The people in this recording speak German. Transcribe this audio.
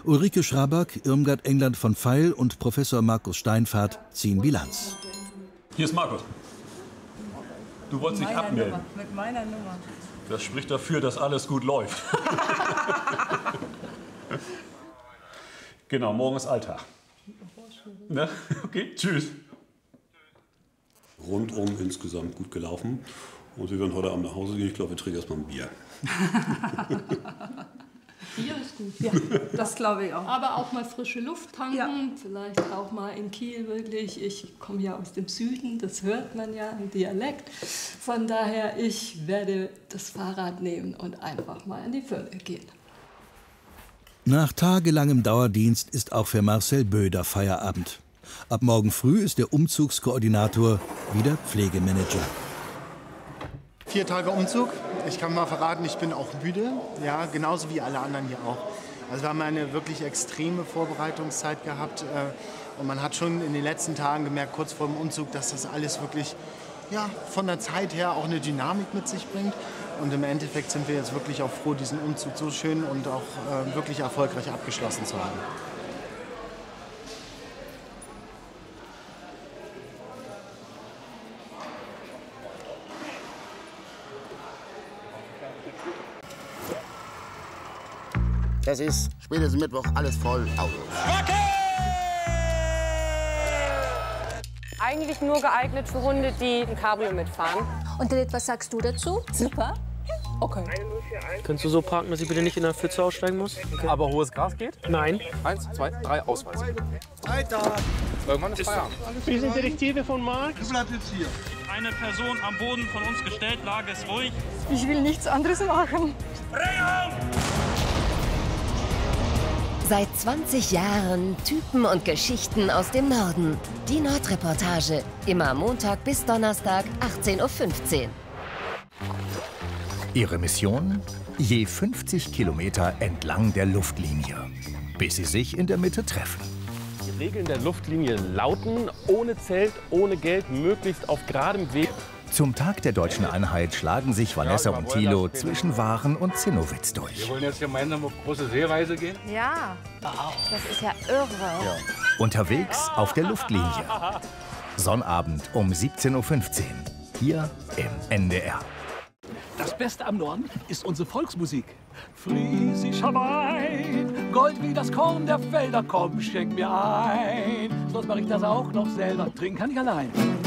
Ulrike Schraback, Irmgard England von Pfeil und Professor Markus Steinfahrt ziehen Bilanz. Hier ist Markus. Du wolltest dich abmelden. Mit meiner Nummer. Das spricht dafür, dass alles gut läuft. Genau, morgen ist Alltag. Ne? Okay, tschüss. Rundum insgesamt gut gelaufen. Und wir werden heute Abend nach Hause gehen. Ich glaube, wir trinken erstmal ein Bier. Bier ist gut. Ja, das glaube ich auch. Aber auch mal frische Luft tanken, Ja. vielleicht auch mal in Kiel wirklich. Ich komme ja aus dem Süden, das hört man ja im Dialekt. Von daher, ich werde das Fahrrad nehmen und einfach mal in die Firma gehen. Nach tagelangem Dauerdienst ist auch für Marcel Böder Feierabend. Ab morgen früh ist der Umzugskoordinator wieder Pflegemanager. 4 Tage Umzug. Ich kann mal verraten, ich bin auch müde, ja, genauso wie alle anderen hier auch. Also wir haben eine wirklich extreme Vorbereitungszeit gehabt und man hat schon in den letzten Tagen gemerkt, kurz vor dem Umzug, dass das alles wirklich, ja, von der Zeit her auch eine Dynamik mit sich bringt. Und im Endeffekt sind wir jetzt wirklich auch froh, diesen Umzug so schön und auch wirklich erfolgreich abgeschlossen zu haben. Das ist spätestens Mittwoch alles voll Autos. Eigentlich nur geeignet für Hunde, die ein Cabrio mitfahren. Und Lilith, was sagst du dazu? Super. Okay. Kannst du so parken, dass ich bitte nicht in der Pfütze aussteigen muss? Okay. Aber hohes Gras geht? Nein. 1, 2, 3, Ausweis. Weiter! Irgendwann ist Feierabend. Wir sind Detektive von Marc. Du bleibst jetzt hier. Eine Person am Boden von uns gestellt, Lage ist ruhig. Ich will nichts anderes machen. Seit 20 Jahren Typen und Geschichten aus dem Norden. Die Nordreportage. Immer Montag bis Donnerstag, 18:15 Uhr. Ihre Mission? Je 50 Kilometer entlang der Luftlinie, bis sie sich in der Mitte treffen. Die Regeln der Luftlinie lauten: ohne Zelt, ohne Geld, möglichst auf geradem Weg. Zum Tag der deutschen Einheit schlagen sich Vanessa und Thilo zwischen Waren und Zinnowitz durch. Wir wollen jetzt gemeinsam auf große Seereise gehen? Ja, das ist ja irre. Ja. Unterwegs auf der Luftlinie. Sonnabend um 17:15 Uhr. Hier im NDR. Das Beste am Norden ist unsere Volksmusik. Friesischer Wein, Gold wie das Korn der Felder, komm, schenk mir ein. Sonst mach ich das auch noch selber, trinken kann ich allein.